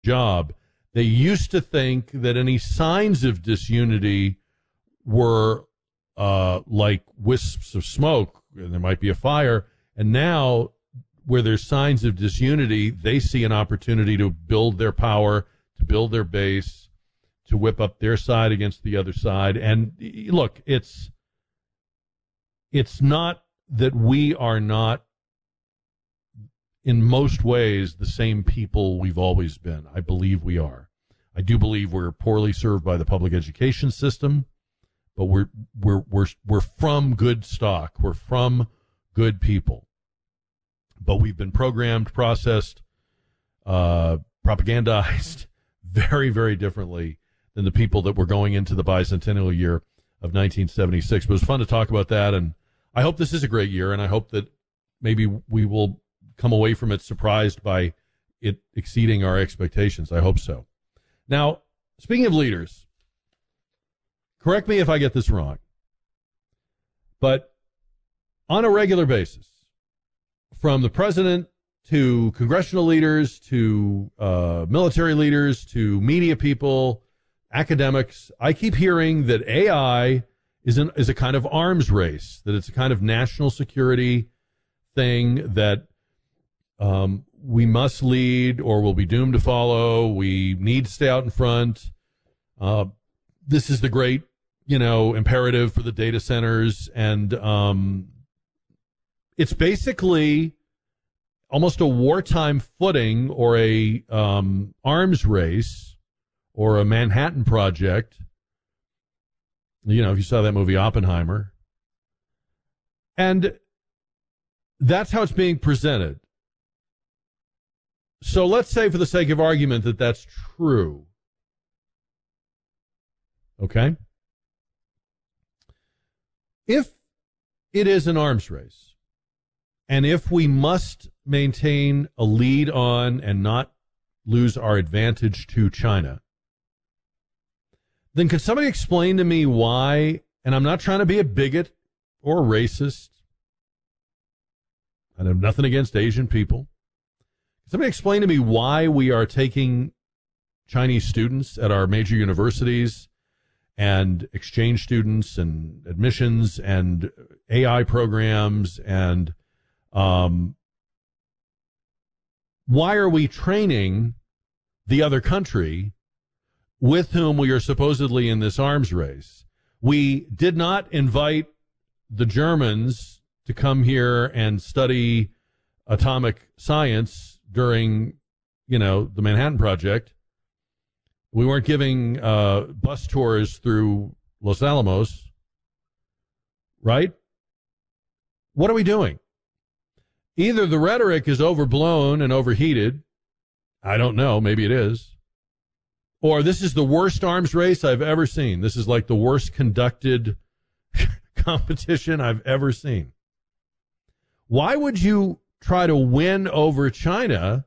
job. They used to think that any signs of disunity were like wisps of smoke, and there might be a fire. And now, where there's signs of disunity, they see an opportunity to build their power, to build their base, to whip up their side against the other side. And look, it's not that we are not, in most ways, the same people we've always been. I believe we are. I do believe we're poorly served by the public education system, but we're from good stock. We're from good people. But we've been programmed, processed, propagandized very, very differently than the people that were going into the bicentennial year of 1976. But it was fun to talk about that, and I hope this is a great year, and I hope that maybe we will come away from it surprised by it exceeding our expectations. I hope so. Now, speaking of leaders, correct me if I get this wrong, but on a regular basis, from the president to congressional leaders to military leaders to media people, academics, I keep hearing that AI is a kind of arms race, that it's a kind of national security thing that we must lead or we'll be doomed to follow. We need to stay out in front. This is the great, imperative for the data centers. And it's basically almost a wartime footing or a arms race or a Manhattan Project. If you saw that movie Oppenheimer. And that's how it's being presented. So let's say, for the sake of argument, that that's true. Okay? If it is an arms race, and if we must maintain a lead on and not lose our advantage to China, then could somebody explain to me why, and I'm not trying to be a bigot or a racist, I have nothing against Asian people. Somebody explain to me why we are taking Chinese students at our major universities and exchange students and admissions and AI programs, and why are we training the other country with whom we are supposedly in this arms race? We did not invite the Germans to come here and study atomic science during, the Manhattan Project. We weren't giving bus tours through Los Alamos, right? What are we doing? Either the rhetoric is overblown and overheated. I don't know. Maybe it is. Or this is the worst arms race I've ever seen. This is like the worst conducted competition I've ever seen. Why would you try to win over China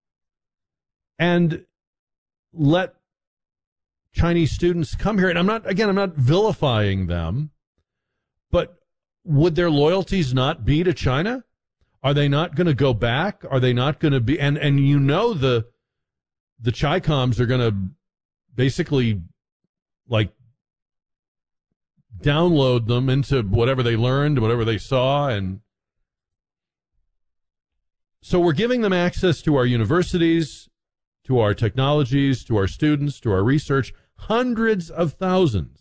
and let Chinese students come here? And I'm not vilifying them, but would their loyalties not be to China? Are they not going to go back? Are they not going to be? And the Chi-Coms are going to basically like download them into whatever they learned, whatever they saw. And so we're giving them access to our universities, to our technologies, to our students, to our research, hundreds of thousands.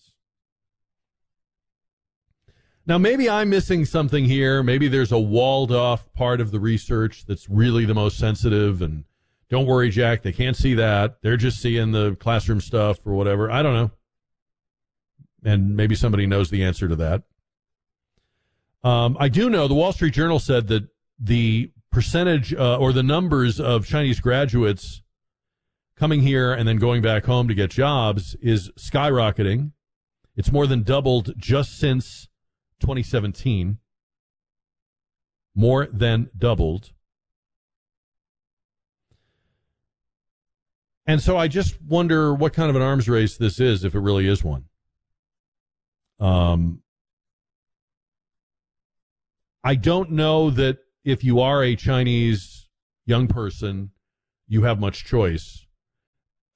Now, maybe I'm missing something here. Maybe there's a walled off part of the research that's really the most sensitive. And don't worry, Jack, they can't see that. They're just seeing the classroom stuff or whatever. I don't know. And maybe somebody knows the answer to that. I do know the Wall Street Journal said that the percentage or the numbers of Chinese graduates coming here and then going back home to get jobs is skyrocketing. It's more than doubled just since 2017. More than doubled. And so I just wonder what kind of an arms race this is, if it really is one. I don't know that if you are a Chinese young person, you have much choice.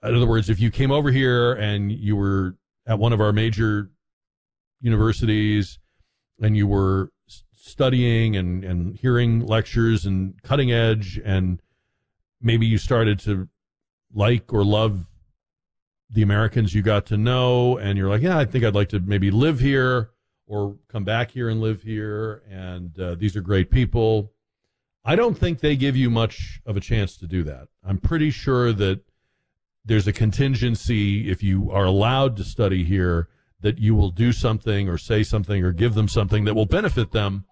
in other words, if you came over here and you were at one of our major universities and you were studying and hearing lectures and cutting edge, and maybe you started to like or love the Americans you got to know, and you're like, yeah, I think I'd like to maybe live here or come back here and live here, and these are great people. I don't think they give you much of a chance to do that. I'm pretty sure that there's a contingency, if you are allowed to study here, that you will do something or say something or give them something that will benefit them,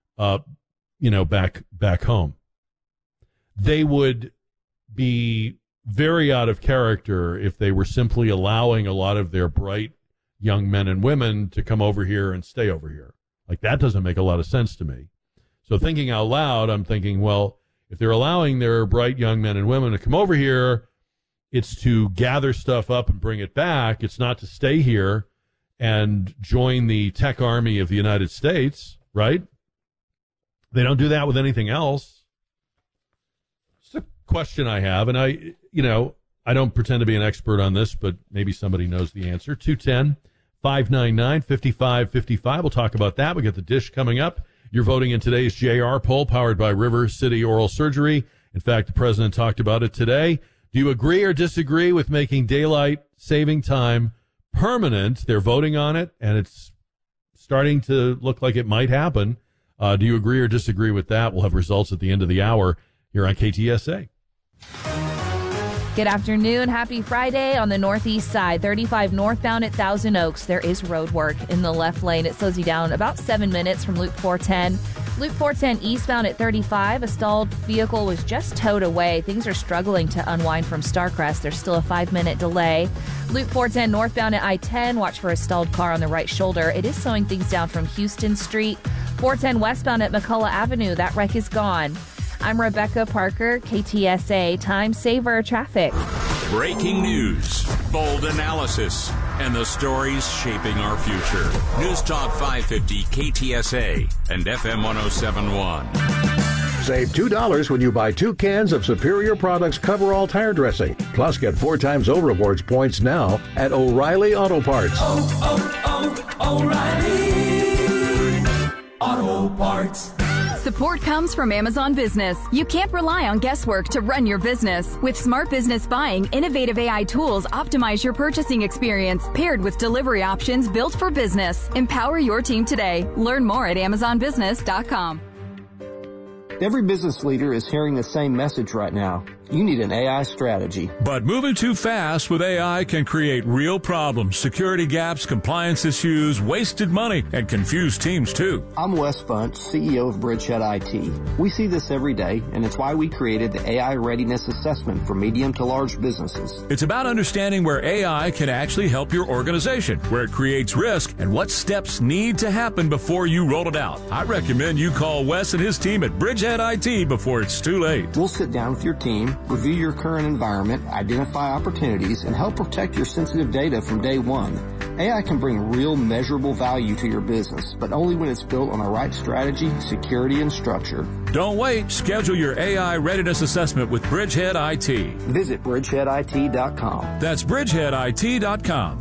back home. They would be very out of character if they were simply allowing a lot of their bright young men and women to come over here and stay over here. Like, that doesn't make a lot of sense to me. So thinking out loud, I'm thinking, well, if they're allowing their bright young men and women to come over here, it's to gather stuff up and bring it back. It's not to stay here and join the tech army of the United States, right? They don't do that with anything else. It's a question I have, and I don't pretend to be an expert on this, but maybe somebody knows the answer. 210-599-5555. We'll talk about that. We got the dish coming up. You're voting in today's JR poll powered by River City Oral Surgery. In fact, the president talked about it today. Do you agree or disagree with making daylight saving time permanent? They're voting on it, and it's starting to look like it might happen. Do you agree or disagree with that? We'll have results at the end of the hour here on KTSA. Good afternoon. Happy Friday on the northeast side. 35 northbound at Thousand Oaks. There is road work in the left lane. It slows you down about 7 minutes from Loop 410. Loop 410 eastbound at 35. A stalled vehicle was just towed away. Things are struggling to unwind from Starcrest. There's still a 5-minute delay. Loop 410 northbound at I-10. Watch for a stalled car on the right shoulder. It is slowing things down from Houston Street. 410 westbound at McCullough Avenue. That wreck is gone. I'm Rebecca Parker, KTSA Time Saver Traffic. Breaking news, bold analysis, and the stories shaping our future. News Talk 550 KTSA and FM 1071. Save $2 when you buy 2 cans of Superior Products Coverall tire dressing. Plus, get 4 times O-Rewards points now at O'Reilly Auto Parts. O'Reilly Auto Parts. Support comes from Amazon Business. You can't rely on guesswork to run your business. With Smart Business Buying, innovative AI tools optimize your purchasing experience, paired with delivery options built for business. Empower your team today. Learn more at AmazonBusiness.com. Every business leader is hearing the same message right now. You need an AI strategy. But moving too fast with AI can create real problems, security gaps, compliance issues, wasted money, and confused teams too. I'm Wes Bunch, CEO of Bridgehead IT. We see this every day, and it's why we created the AI Readiness Assessment for medium to large businesses. It's about understanding where AI can actually help your organization, where it creates risk, and what steps need to happen before you roll it out. I recommend you call Wes and his team at Bridgehead IT before it's too late. We'll sit down with your team, review your current environment, identify opportunities, and help protect your sensitive data from day one. AI can bring real measurable value to your business, but only when it's built on the right strategy, security, and structure. Don't wait. Schedule your AI readiness assessment with Bridgehead IT. Visit bridgeheadit.com. That's bridgeheadit.com.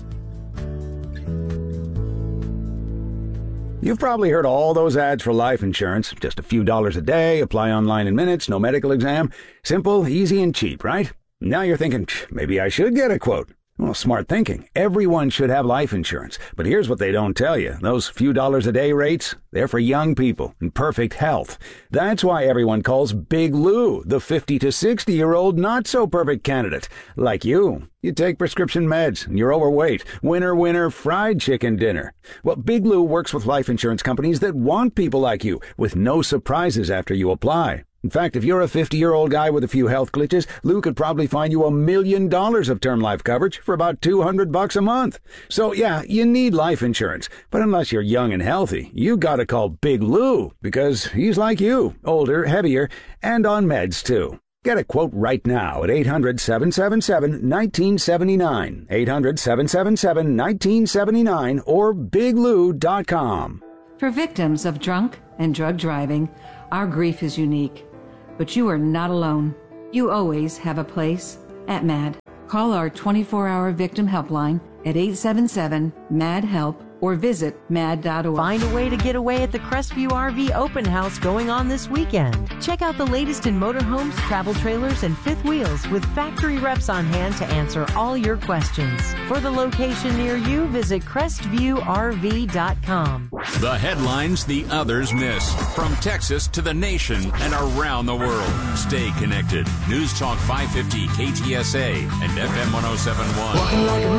You've probably heard all those ads for life insurance. Just a few dollars a day, apply online in minutes, no medical exam. Simple, easy, and cheap, right? Now you're thinking, maybe I should get a quote. Well, smart thinking. Everyone should have life insurance. But here's what they don't tell you. Those few dollars a day rates, they're for young people in perfect health. That's why everyone calls Big Lou the 50 to 60-year-old not-so-perfect candidate. Like you. You take prescription meds, and you're overweight. Winner, winner, fried chicken dinner. Well, Big Lou works with life insurance companies that want people like you, with no surprises after you apply. In fact, if you're a 50-year-old guy with a few health glitches, Lou could probably find you $1 million of term life coverage for about $200 a month. So, yeah, you need life insurance. But unless you're young and healthy, you gotta call Big Lou, because he's like you, older, heavier, and on meds, too. Get a quote right now at 800-777-1979, 800-777-1979, or biglou.com. For victims of drunk and drug driving, our grief is unique. But you are not alone. You always have a place at MAD. Call our 24-hour victim helpline at 877-MAD-HELP or visit mad.org. Find a way to get away at the Crestview RV Open House going on this weekend. Check out the latest in motorhomes, travel trailers, and fifth wheels with factory reps on hand to answer all your questions. For the location near you, visit CrestviewRV.com. The headlines the others miss. From Texas to the nation and around the world. Stay connected. News Talk 550 KTSA and FM 107.1.